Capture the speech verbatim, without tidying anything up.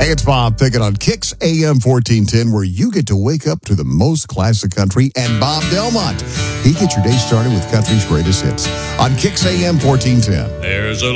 Hey, it's Bob Pickett on Kicks A M fourteen ten, where you get to wake up to the most classic country and Bob Delmont. He gets your day started with country's greatest hits on Kicks A M fourteen ten. There's a